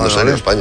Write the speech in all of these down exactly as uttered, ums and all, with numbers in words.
no, serio, España.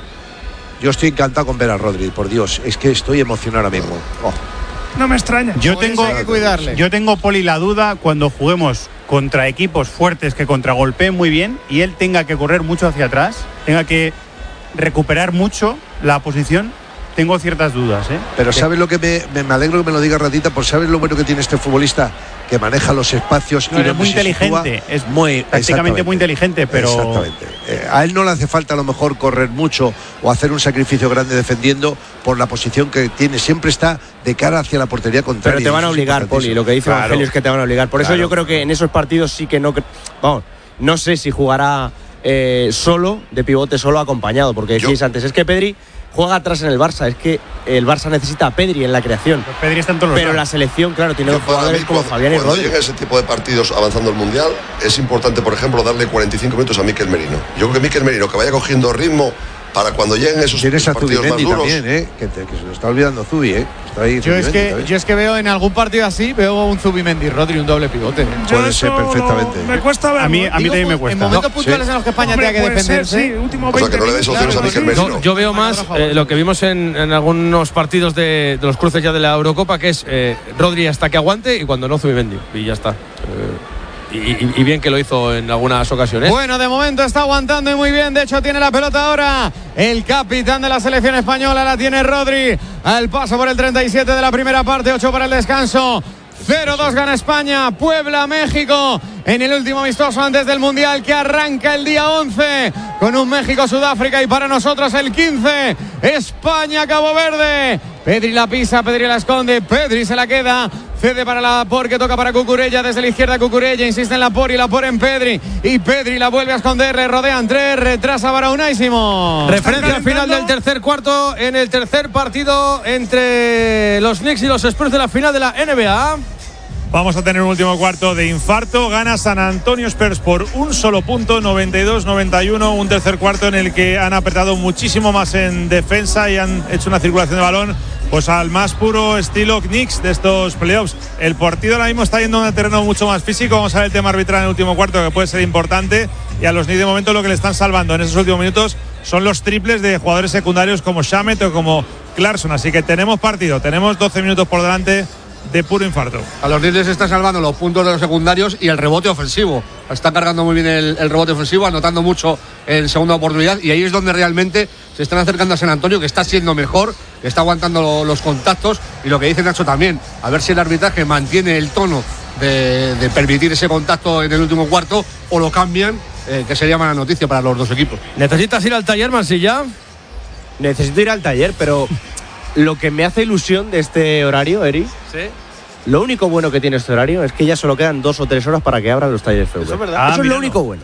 Yo estoy encantado con ver a Rodri, por Dios, es que estoy emocionado ahora mismo. Oh. No me extraña. Yo tengo, hay que cuidarle. yo tengo, Poli, la duda cuando juguemos contra equipos fuertes que contragolpeen muy bien y él tenga que correr mucho hacia atrás, tenga que recuperar mucho la posición. Tengo ciertas dudas, ¿eh? Pero ¿sabes lo que me, me, me alegro que me lo diga Ratita? Por saber lo bueno que tiene este futbolista, que maneja los espacios. No, y es muy inteligente, es muy prácticamente muy inteligente, pero exactamente. Eh, a él no le hace falta a lo mejor correr mucho o hacer un sacrificio grande defendiendo por la posición que tiene. Siempre está de cara hacia la portería contraria. Pero te van a obligar, Poli. Lo que dice claro. Evangelio es que te van a obligar. Por Claro. eso yo creo que en esos partidos sí que no. Vamos, no sé si jugará eh, solo, de pivote solo, acompañado. Porque decís Yo. antes, es que Pedri juega atrás en el Barça. Es que el Barça necesita a Pedri en la creación. pues Pedri está en todos los Pero la lados. selección, claro, tiene Yo, dos para jugadores mí, como cuando, Fabián y cuando Rodri. llega ese tipo de partidos avanzando el Mundial, es importante, por ejemplo, darle cuarenta y cinco minutos a Mikel Merino. Yo creo que Mikel Merino, que vaya cogiendo ritmo para cuando lleguen esos Tienes a partidos más Zubimendi duros. también, ¿eh? Que, te, que se lo está olvidando Zubi, ¿eh? Está ahí Yo es, Zubimendi que, también. yo es que veo en algún partido así, veo un Zubimendi, Rodri, un doble pivote. Yo Puede eso ser perfectamente. lo- me cuesta verlo. A mí, ¿eh? a mí Digo, también me En cuesta. momentos No, puntuales sí. en los que España Hombre, tenga que puede ser, defenderse. sí, último O sea, que no le veinte deis opciones a minutos, Mikel claro, Merino. sí. Yo veo Marcador más a favor. eh, lo que vimos en, en algunos partidos de, de los cruces ya de la Eurocopa, que es eh, Rodri hasta que aguante y cuando no, Zubimendi. Y ya está. Eh, y, y- y bien que lo hizo en algunas ocasiones. Bueno, de momento está aguantando y muy bien. De hecho, tiene la pelota ahora el capitán de la selección española. La tiene Rodri. Al paso por el treinta y siete de la primera parte. ocho para el descanso. cero dos gana España. Puebla, México. En el último amistoso antes del Mundial, que arranca el día once. Con un México-Sudáfrica. Y para nosotros el quince. España-Cabo Verde. Pedri la pisa, Pedri la esconde. Pedri se la queda. Cede para la Por, que toca para Cucurella. Desde la izquierda Cucurella, insiste en la Por y la Por en Pedri. Y Pedri la vuelve a esconder, le rodean tres, retrasa para Unai Simón. Referencia Están final del calentando. tercer cuarto en el tercer partido entre los Knicks y los Spurs de la final de la N B A. Vamos a tener un último cuarto de infarto. Gana San Antonio Spurs por un solo punto, noventa y dos noventa y uno. Un tercer cuarto en el que han apretado muchísimo más en defensa y han hecho una circulación de balón pues al más puro estilo Knicks de estos playoffs. El partido ahora mismo está yendo a un terreno mucho más físico. Vamos a ver el tema arbitral en el último cuarto, que puede ser importante. Y a los Knicks de momento lo que le están salvando en esos últimos minutos son los triples de jugadores secundarios como Shamet o como Clarkson. Así que tenemos partido, tenemos doce minutos por delante de puro infarto. A los Knicks se están salvando los puntos de los secundarios y el rebote ofensivo. Está cargando muy bien el, el rebote ofensivo, anotando mucho en segunda oportunidad, y ahí es donde realmente se están acercando a San Antonio, que está siendo mejor, que está aguantando lo, los contactos, y lo que dice Nacho también, a ver si el arbitraje mantiene el tono de, de permitir ese contacto en el último cuarto o lo cambian, eh, que sería mala noticia para los dos equipos. ¿Necesitas ir al taller, Mansilla? Necesito ir al taller, pero lo que me hace ilusión de este horario, Eri, Sí. lo único bueno que tiene este horario es que ya solo quedan dos o tres horas para que abran los talleres F V. Eso es verdad. Ah, Eso es mira, lo único no. bueno.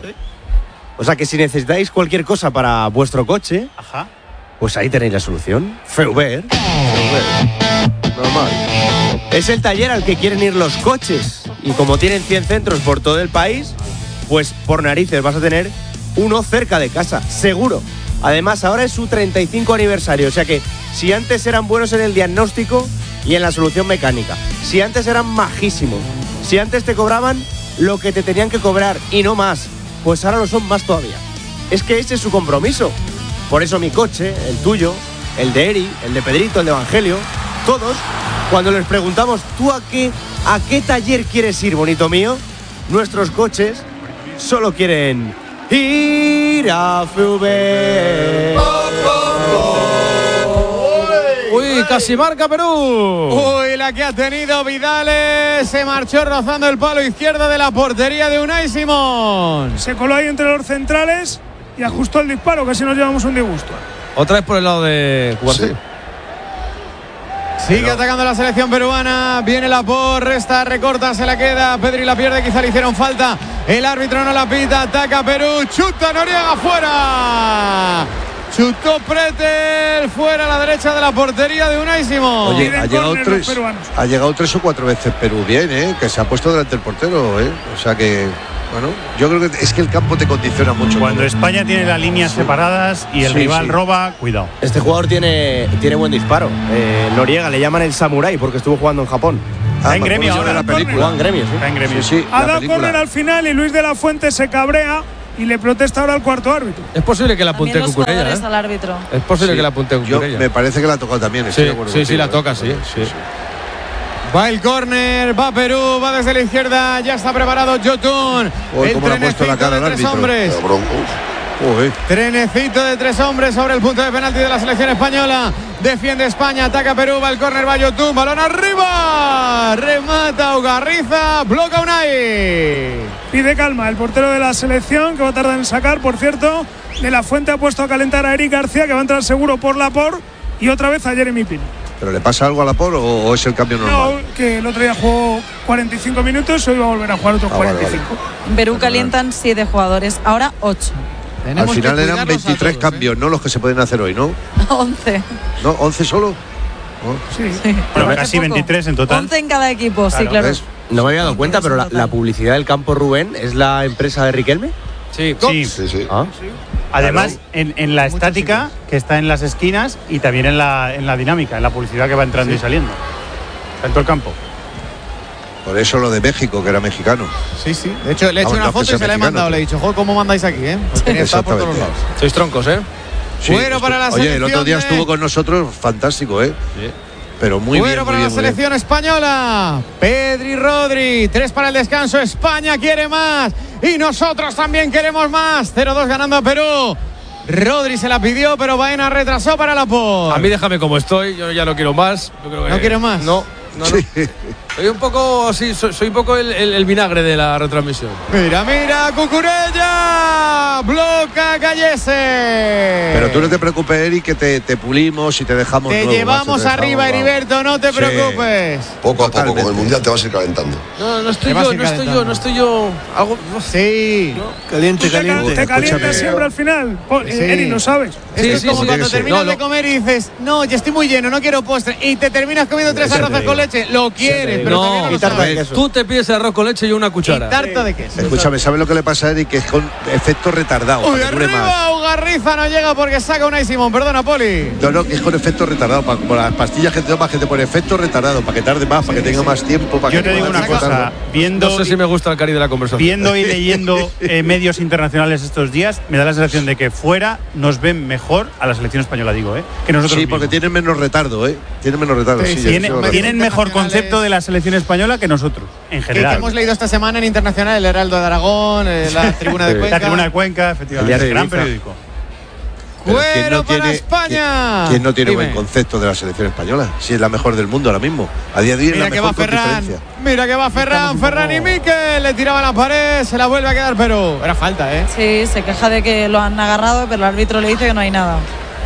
O sea que si necesitáis cualquier cosa para vuestro coche, Ajá. pues ahí tenéis la solución. Feuber. Normal. Es el taller al que quieren ir los coches. Y como tienen cien centros por todo el país, pues por narices vas a tener uno cerca de casa, seguro. Además, ahora es su treinta y cinco aniversario. O sea que si antes eran buenos en el diagnóstico y en la solución mecánica, si antes eran majísimos, si antes te cobraban lo que te tenían que cobrar y no más, pues ahora lo son más todavía. Es que ese es su compromiso. Por eso mi coche, el tuyo, el de Eri, el de Pedrito, el de Evangelio, todos, cuando les preguntamos, ¿tú a qué, a qué taller quieres ir, bonito mío? Nuestros coches solo quieren ir a F V. Uy, casi marca Perú. Uy, la que ha tenido Vidales, se marchó rozando el palo izquierdo de la portería de Unai Simón. Se coló ahí entre los centrales y ajustó el disparo, casi nos llevamos un disgusto. Otra vez por el lado de Cubarsí. Sí. Sigue atacando la selección peruana. Viene la por, resta, recorta, se la queda. Pedri la pierde, quizá le hicieron falta. El árbitro no la pita. Ataca Perú. Chuta Noriega fuera. Chutó Pretel fuera a la derecha de la portería de Unai Simón. Oye, Piden ha llegado, córner los tres, peruanos. ha llegado tres o cuatro veces Perú bien, ¿eh? Que se ha puesto delante del portero, ¿eh? O sea que, bueno, yo creo que es que el campo te condiciona mucho. Cuando ¿no? España tiene las líneas Sí. separadas y el Sí, rival sí. roba, cuidado. Este jugador tiene, tiene buen disparo. Eh, Noriega le llaman el samurái porque estuvo jugando en Japón. Ah, en me gremio acuerdo de ahora. la película. Jugó en gremio, sí. Está en gremio. Sí, sí, Ha la dado película. córner al final y Luis de la Fuente se cabrea y le protesta ahora al cuarto árbitro. Es posible que la apunte Cucurella, ¿eh? Al árbitro. Es posible Sí, que la apunte Cucurella. Yo, me parece que la ha tocado también. Sí, Estoy de acuerdo sí, sí, contigo, la ¿eh? toca, sí, sí. sí. Va el córner, va Perú, va desde la izquierda, ya está preparado Jotun. Uy, El cómo le ha puesto la trenecito cara de al tres árbitro. hombres. Cabrón, uf. Uy. Trenecito de tres hombres sobre el punto de penalti de la selección española. Defiende España, ataca Perú, va el córner, va Yotun, balón arriba. Remata Ugarriza, bloca Unai. Pide calma el portero de la selección, que va a tardar en sacar. Por cierto, De La Fuente ha puesto a calentar a Eric García, que va a entrar seguro por Laporte, y otra vez a Jeremy Pino. ¿Pero le pasa algo a Laporte o, o es el cambio normal? No, que el otro día jugó cuarenta y cinco minutos, hoy va a volver a jugar otros Ah, vale, cuarenta y cinco. En Perú calientan siete jugadores, ahora ocho. Al final eran veintitrés todos, cambios, ¿eh? No los que se pueden hacer hoy, ¿no? once. ¿No? ¿once solo? ¿No? Sí. Sí. Bueno, casi veintitrés en total. once en cada equipo, sí, Claro, claro. ¿ves? No me había dado cuenta, pero la, la publicidad del campo Rubén es la empresa de Riquelme. Sí, Sí. Sí, sí. Ah. Además, en, en la estática, que está en las esquinas, y también en la, en la dinámica, en la publicidad que va entrando y saliendo. En todo el campo. Por eso lo de México, que era mexicano. Sí, sí. De hecho, le he hecho Vamos, una no, foto que y sea se la he mexicano, mandado. tío. Le he dicho, joder, ¿cómo mandáis aquí, eh? Pues tenía que estar por todos Exactamente. lados. Sois troncos, ¿eh? Sí, Fuera para la Oye, el otro selección día de- estuvo con nosotros, fantástico, ¿eh? Pero muy Fuera bien, para muy la bien, muy bien. selección española. Pedri Rodri. Tres para el descanso. España quiere más. Y nosotros también queremos más. cero dos ganando a Perú. Rodri se la pidió, pero Baena retrasó para Laporte. A mí déjame como estoy, yo ya no quiero más. Yo creo que- ¿No quieres más? No, no, no. Sí. Soy un poco así, soy, soy un poco el, el- el vinagre de la retransmisión. Mira, mira, Cucurella. Bloca Gallese. Pero tú no te preocupes, Eric, que te, te pulimos y te dejamos Te nuevo, llevamos macho, te arriba, dejamos, Heriberto, no te Sí. preocupes. Poco a poco, Totalmente. con el Mundial te vas a ir calentando. No, no estoy Te vas yo, a ir no estoy calentando. yo, no estoy yo. Algo. Sí. Caliente, Te, cal- caliente. te calientas Escúchame. siempre al final. Po- Sí. eh, Eri, lo sabes. Esto Sí, es sí, como sí, cuando sí, sí. terminas No, lo- de comer y dices, no, ya estoy muy lleno, no quiero postre. Y te terminas comiendo tres Ya te arroces digo. con leche. Lo quieres, pero No, también lo y tarta de sabes. queso. Tú te pides el arroz con leche y una Y cuchara. tarta de queso. Escúchame, ¿sabes lo que le pasa a Eric? Que es con efecto retardado. Uy, para que dure más. arriba, Ugarriza no llega porque saca Unai Simón. Perdona, Poli. No, no, que es con efecto retardado. Para, como las pastillas que te tomas, que te pone efecto retardado. Para que tarde más, para que tenga más tiempo. Para Yo que te digo puedas una cosa, disfrutarlo. viendo, No sé si me gusta el cari de la conversación. viendo y leyendo eh, medios internacionales estos días, me da la sensación de que fuera nos ven mejor a la selección española, digo, ¿eh? Que nosotros Sí, porque mismos. tienen menos retardo, ¿eh? Tienen menos retardo. Sí, Sí, sí, Tiene- eso es tienen verdad. mejor internacionales. concepto de la selección española que nosotros, en Que, que general. hemos leído esta semana en Internacional, el Heraldo de Aragón, eh, la Tribuna de Sí. Cuenca. La Tribuna de Cuenca, efectivamente, El diario de gran Ibiza. periódico. Pero ¿quién Cuero no para tiene- España. ¿Quién, quién no tiene Dime. buen concepto de la selección española? Si es la mejor del mundo ahora mismo. A día de hoy es Mira la que mejor va con Ferran. diferencia. Mira que va Ferran. Ferran y Mikel. Le tiraba la pared. Se la vuelve a quedar Perú. Era falta, ¿eh? Sí, se queja de que lo han agarrado, pero el árbitro le dice que no hay nada.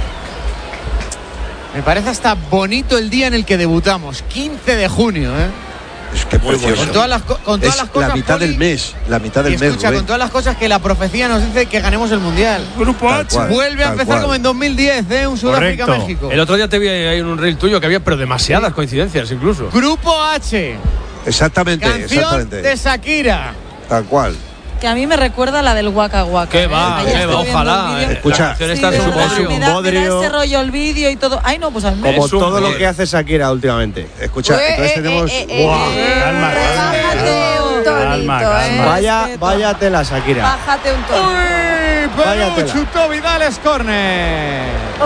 Me parece hasta bonito el día en el que debutamos. quince de junio, ¿eh? Es que muy bueno. Con todas las, co- con todas Es las cosas. la mitad Poli, del mes. La mitad Y del mes. escucha, Rubén. con todas las cosas que la profecía nos dice que ganemos el mundial. Grupo Tal H. cual. Vuelve a tal empezar cual. como en dos mil diez, ¿eh? Un Correcto. Sudáfrica-México. El otro día te vi ahí en un reel tuyo que había, pero demasiadas coincidencias incluso. Grupo H. Exactamente, Canción exactamente. de Shakira. Tal cual. Que a mí me recuerda a la del Waka Waka. ¿Qué ¿eh? va? Ayer ¿Qué estoy va? viendo Ojalá. el vídeo. eh. Escucha, La canción Sí, está de en su verdad, bodrio. me da, me da bodrio. ese rollo el vídeo y todo. Ay, no, pues a mí me Como Es un- todo lo eh, que hace Shakira últimamente. Escucha, Eh, entonces eh, tenemos. eh, eh, Guau, eh, calma, calma, Bájate un calma, tonito, calma. eh. Vaya, Respeto. vaya tela, Shakira. Bájate un tonito. Uy, Vaya Perú tela. chutó Vidal, es córner.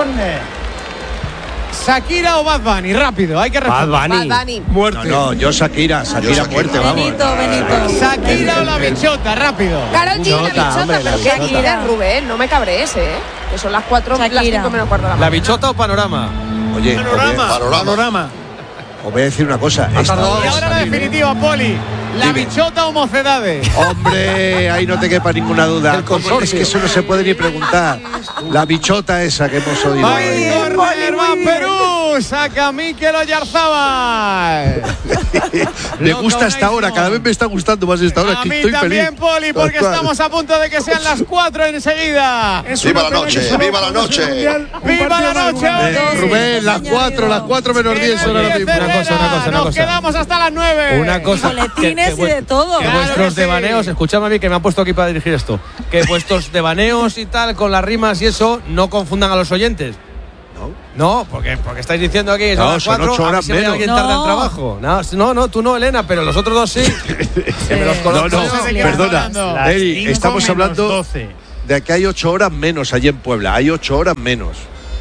Shakira o Bad Bunny, rápido, hay que responder. Bad Bunny. Bad Bunny. Muerte. No, no, yo Shakira, Shakira Shakira. muerte, vamos. Benito, Benito. Shakira o la bichota, rápido. Karol G, la Bichota, bichota, hombre, la pero qué bichota. quieres, Rubén, no me cabrees, ¿eh? Que son las cuatro, las Shakira. cinco menos cuarto de la ¿La mañana. bichota o panorama? Oye, os voy a- Panorama. os voy a decir una cosa. Esta- Y ahora la definitiva, Poli. ¿La bichota o mocedades? Hombre, ahí no te quepa ninguna duda. Es que eso no se puede ni preguntar. La bichota esa que hemos oído. Va ahí. el córner, va Perú. Saca Mikel Oyarzabal. Me gusta esta hora, cada vez me está gustando más esta hora. A que mí estoy también, feliz. Poli, porque Tal cual. estamos a punto de que sean las cuatro enseguida. Es Viva una la pena noche, que solo viva la jugamos el noche. Mundial un ¡Viva partido la más noche! jugado. Eh, Rubén, las cuatro, las cuatro menos diez son ahora mismo. Una cosa, una cosa, una Nos cosa. quedamos hasta las nueve. Una cosa. boletines y de todo. Que Claro vuestros que sí. devaneos, escuchadme a mí que me han puesto aquí para dirigir esto. Que vuestros devaneos y tal, con las rimas y eso, no confundan a los oyentes. No, porque, porque estáis diciendo aquí son No, las son cuatro, ocho a ver horas si hay menos. alguien No. tarda en trabajo. No, no, no, tú no, Elena, pero los otros dos sí. Que me los No, conozco. no, No sé de qué estás perdona. hablando. Las Eri, cinco estamos menos hablando. doce. de que hay ocho horas menos allí en Puebla. Hay ocho horas menos.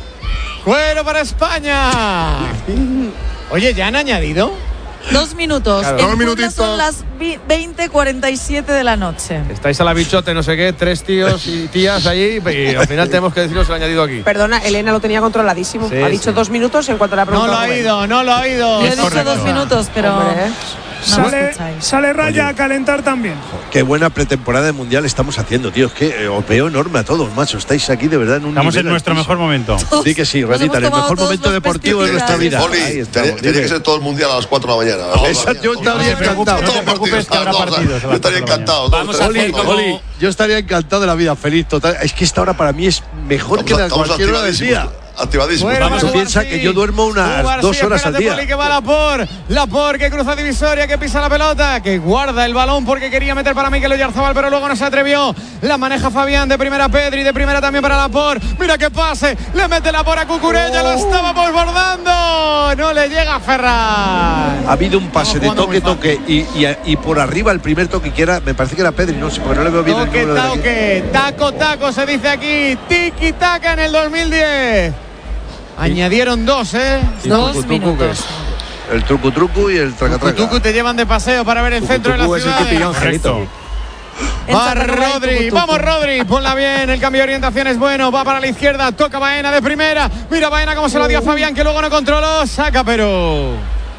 Cuero para España. Oye, ¿ya han añadido? Dos minutos. Claro. En Dos Puebla minutitos. son las veinte cuarenta y siete de la noche. Estáis a la bichote, no sé qué, tres tíos y tías allí, y al final tenemos que deciros el añadido aquí. Perdona, Elena lo tenía controladísimo. Sí, ha dicho sí. dos minutos en cuanto le ha No preguntado. lo ha Rubén. oído, no lo ha oído. Yo he dicho dos minutos, pero Hombre. no lo Sale, escucháis. sale Raya a calentar también. Qué buena pretemporada de mundial estamos haciendo, tío. Es que eh, os veo enorme a todos, macho. Estáis aquí de verdad en un Estamos nivel en nuestro altísimo. mejor momento. Di que sí, Nos Radita, hemos en el tomado mejor todos momento los deportivo de nuestra vida. pesticidas. Ahí Oli, estamos, tiene, tiene dime. que ser todo el mundial a las cuatro de la mañana. A las Esa, dos de la yo mañana. estaría Todos los encantado. partidos, No te preocupes, que habrá todos, partidos a las Yo estaría cuatro de la encantado. mañana. todos Vamos a los Oli, hacer partidos. como- Oli, yo estaría encantado de la vida, feliz, total. Es que esta hora para mí es mejor Estamos, que la de estamos cualquier hora del activadísimos. día. Activadísimos. Fuera Vamos, para tú piensas Cubarsí. que yo duermo unas Cubarsí, dos horas al espérate, día. Poli, que va Laporte. Laporte que cruza divisoria, que pisa la pelota, que guarda el balón porque quería meter para Mikel Oyarzabal, pero luego no se atrevió. La maneja Fabián, de primera Pedri, de primera también para Laporte. Mira qué pase, le mete Laporte a Cucurella, lo estábamos bordando. No le llega a Ferran. Ha habido un pase de Estamos toque, jugando toque y, y, y por arriba el primer toque que era, me parece que era Pedri, no sé, porque no le veo bien el Toque, número de aquí. toque, taco, taco se dice aquí. Tiki taca en el dos mil diez. Añadieron dos, ¿eh? Dos minutos. El truco truco y el traca traca. Tucu te llevan de paseo para ver el centro de la ciudad. Correcto. Va Entra Rubén, Rodri, tucu, tucu. vamos Rodri, ponla bien, el cambio de orientación es bueno, va para la izquierda, toca Baena de primera, mira Baena cómo se la dio a Fabián que luego no controló, saca Perú.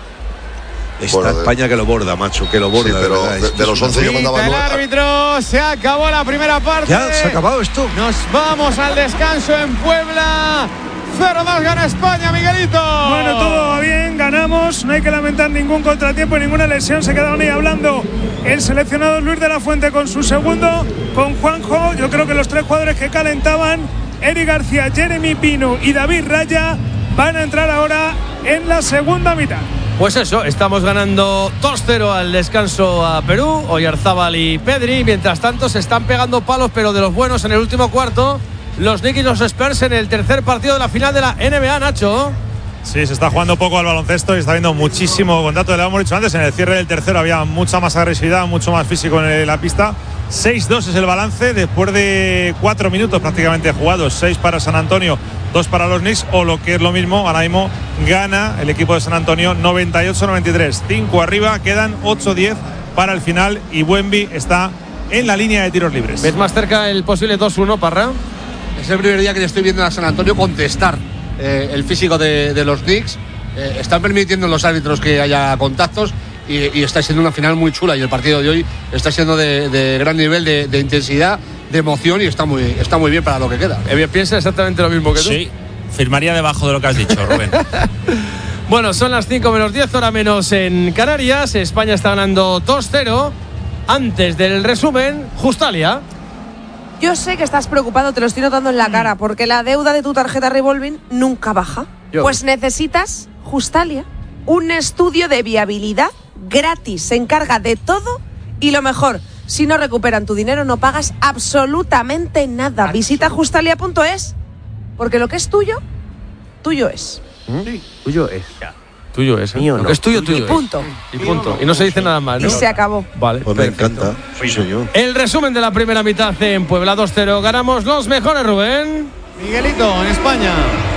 Esta Bueno, de- España que lo borda, macho, que lo borda. Sí, pero verdad, de- es que de es los una- once yo mandaba Pita el nueve. árbitro, se acabó la primera parte. ¿Ya se ha acabado esto? Nos vamos al descanso en Puebla. cero dos gana España, Miguelito. Bueno, todo va bien, ganamos, no hay que lamentar ningún contratiempo, ninguna lesión. Se quedaron ahí hablando el seleccionado Luis de la Fuente con su segundo, con Juanjo. Yo creo que los tres jugadores que calentaban, Eric García, Jeremy Pino y David Raya, van a entrar ahora en la segunda mitad. Pues eso, estamos ganando dos cero al descanso a Perú, Oyarzábal y Pedri. Mientras tanto se están pegando palos, pero de los buenos en el último cuarto. Los Knicks y los Spurs en el tercer partido de la final de la N B A, Nacho. Sí, se está jugando poco al baloncesto y está habiendo muchísimo contacto. Le hemos dicho antes, en el cierre del tercero había mucha más agresividad, mucho más físico en la pista. seis dos es el balance después de cuatro minutos prácticamente jugados. seis para San Antonio, dos para los Knicks, o lo que es lo mismo, ahora mismo gana el equipo de San Antonio noventa y ocho noventa y tres. cinco arriba, quedan ocho diez para el final y Wemby está en la línea de tiros libres. ¿Ves más cerca el posible dos uno, Parra? Es el primer día que le estoy viendo a San Antonio contestar eh, el físico de, de los Knicks. Eh, están permitiendo los árbitros que haya contactos y, y está siendo una final muy chula. Y el partido de hoy está siendo de, de gran nivel de, de intensidad, de emoción y está muy, está muy bien para lo que queda. Eh, piensa exactamente lo mismo que tú. Sí, firmaría debajo de lo que has dicho, Rubén. Bueno, son las cinco menos diez, hora menos en Canarias. España está ganando dos cero. Antes del resumen, Justalia. Yo sé que estás preocupado, te lo estoy notando en la cara, porque la deuda de tu tarjeta revolving nunca baja. Yo. Pues necesitas, Justalia, un estudio de viabilidad gratis. Se encarga de todo y lo mejor, si no recuperan tu dinero no pagas absolutamente nada. Visita justalia punto es, porque lo que es tuyo, tuyo es. Sí, tuyo es. Tuyo es. ¿eh? Mío Lo no. que es tuyo, tuyo Y es. punto. Y punto. Y no se dice nada más, ¿no? Y se acabó. Vale, Pues me perfecto. encanta. Sí, señor. El resumen de la primera mitad en Puebla dos cero. Ganamos los mejores, Rubén. Miguelito, en España.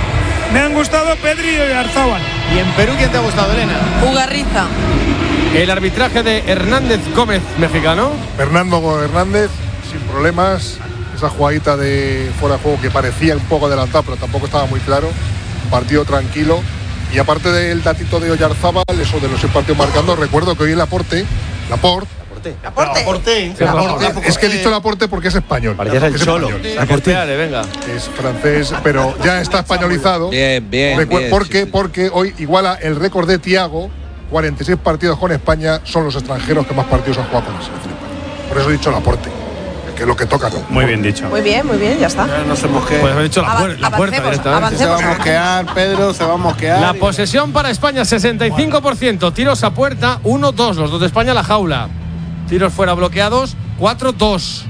Me han gustado Pedri y Oyarzábal. ¿Y en Perú quién te ha gustado, Elena? Ugarriza. El arbitraje de Hernández Gómez, mexicano. Fernando Hernández, sin problemas. Esa jugadita de fuera de juego que parecía un poco adelantado, pero tampoco estaba muy claro. Partido tranquilo. Y aparte del datito de Oyarzábal, eso de los seis partidos marcando, recuerdo que hoy en Laporte, Laporte, Aporte. es que he dicho Laporte porque es español. Parecías el Es Cholo. español. Laporte, venga. Es francés, pero ya está españolizado. Bien, bien, Recu- bien, porque, sí, sí. porque hoy iguala el récord de Thiago, cuarenta y seis partidos con España, son los extranjeros que más partidos han jugado con la selección española. Por eso he dicho Laporte, que es lo que toca, ¿no? Muy bien dicho. Muy bien, muy bien, ya está. No se mosquee. Pues haber dicho la, Ava- puer- la puerta avancemos, directamente. Se va a avancemos. mosquear, Pedro, se va a mosquear. La y- posesión para España, sesenta y cinco por ciento. Tiros a puerta, uno dos. Los dos de España, la jaula. Tiros fuera bloqueados, cuatro dos.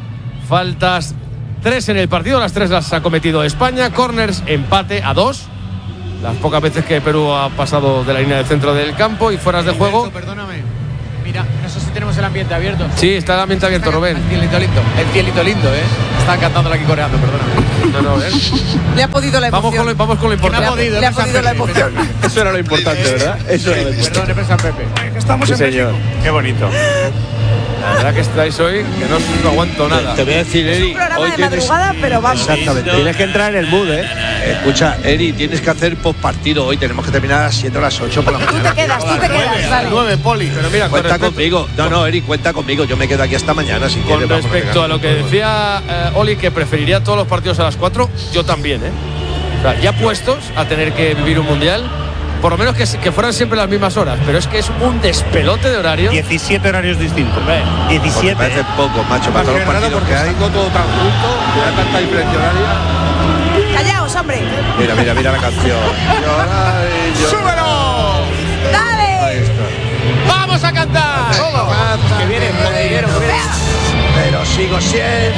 Faltas, tres en el partido. Las tres las ha cometido España. Corners, empate a dos. Las pocas veces que Perú ha pasado de la línea del centro del campo y fueras de juego. Perdóname. Mira, no sé si tenemos el ambiente abierto. Sí, está el ambiente abierto, Rubén. El cielito lindo, el cielito lindo, ¿eh? Están cantándola aquí coreando, perdona. No, no, ¿eh? Le ha podido la emoción. Vamos con lo, vamos con lo importante. Le ha podido, le ha podido la emoción. Eso era lo importante, ¿verdad? Eso era lo importante. Perdón, empresa Pepe. Estamos Sí, en señor. México. Qué bonito. La verdad que estáis hoy, que no, no aguanto nada. Te voy a decir, Es un Eri, programa hoy de tienes. madrugada, pero vamos. Exactamente. Tienes que entrar en el mood, ¿eh? Escucha, Eri, tienes que hacer postpartido hoy. Tenemos que terminar a las siete o las ocho por la Tú mañana. te quedas, tú te quedas, vale. nueve, Poli. Pero mira, con Cuenta respecto, conmigo. No, no, Eri, cuenta conmigo. Yo me quedo aquí hasta mañana si con quieres. vamos, respecto venga. a lo que decía eh, Oli, que preferiría todos los partidos a las cuatro, yo también, ¿eh? O sea, ya puestos a tener que vivir un mundial, por lo menos que, que fueran siempre las mismas horas, pero es que es un despelote de horario. diecisiete horarios distintos. Porque diecisiete. me parece poco, macho, para todos los partidos porque que hay. está todo tan junto, que da tanta diferencia horaria. Callaos, hombre. Mira, mira, mira la canción. Llorar y llorar. ¡Súbelo! Dale. ¡Vamos a cantar! Mata, Que viene, mi con dinero, reino, que viene. Pero sigo siendo